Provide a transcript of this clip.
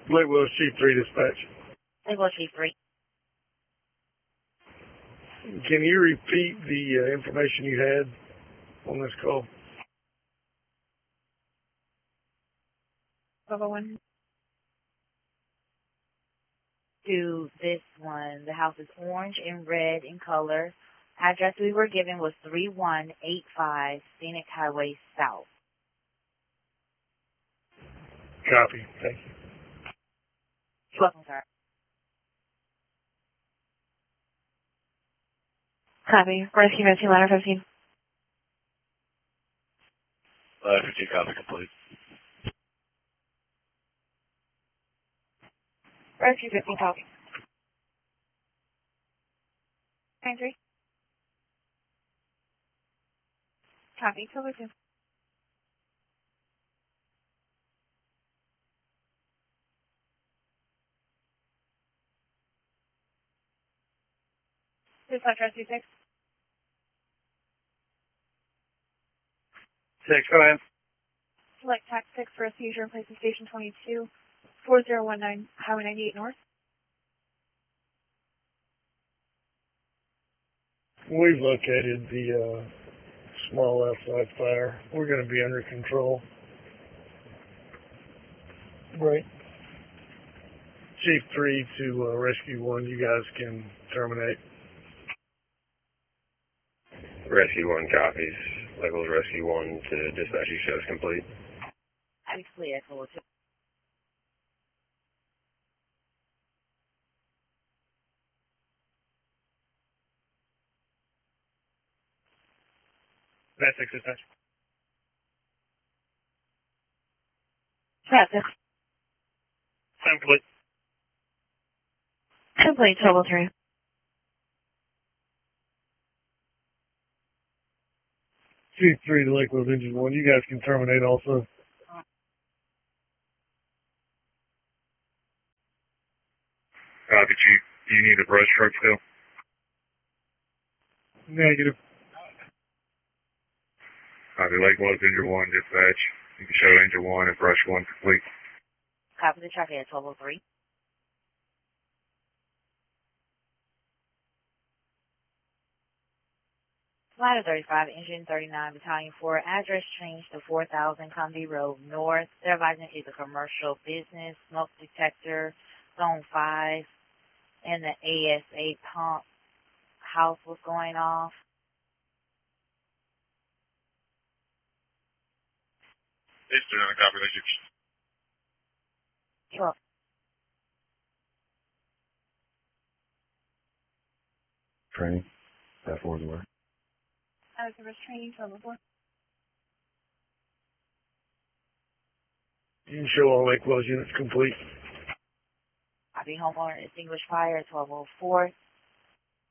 Lakewell Chief 3 dispatch. Lakewell Chief 3. Can you repeat the information you had on this call? Level 1. To this one, the house is orange and red in color. Address we were given was 3185 Scenic Highway South. Copy. Thank you. Welcome, sir. Copy. Rescue 15, ladder 15. Ladder 15, copy complete. Rescue 15, copy. 93. Copy. Silver 2. Dispatch Rescue 6. 6, go ahead. Select TAC 6 for a seizure in place of Station 22, 4019, Highway 98 North. We've located the small outside fire. We're going to be under control. Right. Chief 3 to Rescue 1, you guys can terminate. Rescue 1 copies. Lakewell's Rescue 1 to dispatch you shows complete. Copy complete. That's level 2. That's 6 dispatch. That's it. Complete. Complete. Level 3. Chief 3 to Lakewell's Engine 1, you guys can terminate also. Copy, Chief. Do you need a brush truck still? Negative. Copy, Lakewell's Engine 1 dispatch. You can show Engine 1 and brush 1 complete. Copy the truck at 1203. Ladder 35, Engine 39, Battalion 4. Address changed to 4000 Cumby Road North. Their advisement is a commercial business, smoke detector, Zone 5, and the ASA pump house was going off. It's doing a copy, thank you. Sure. Training. That 4 is where? Service training, level 4. You can show all Lakewell's units complete. Copy homeowner extinguished fire at 1204.